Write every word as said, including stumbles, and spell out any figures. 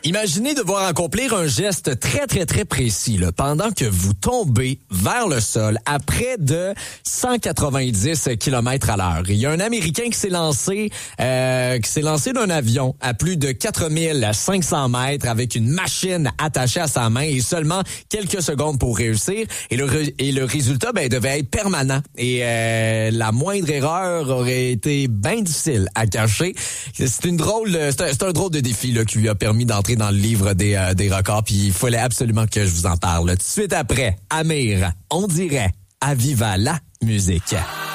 Imaginez devoir accomplir un geste très, très, très précis là, pendant que vous tombez vers le sol à près de cent quatre-vingt-dix kilomètres à l'heure. Il y a un Américain qui s'est lancé euh, qui s'est lancé d'un avion à plus de quatre mille cinq cents mètres avec une machine attachée à sa main et seulement quelques secondes pour réussir. Et le, et le résultat ben, devait être permanent. Et euh, la moindre erreur aurait été bien difficile à cacher. C'est une drôle, c'est un, c'est un drôle de défi là, qui lui a permis d'entrer dans le livre des, euh, des records, puis il fallait absolument que je vous en parle. Tout de suite après, Amir, on dirait, à Viva la musique.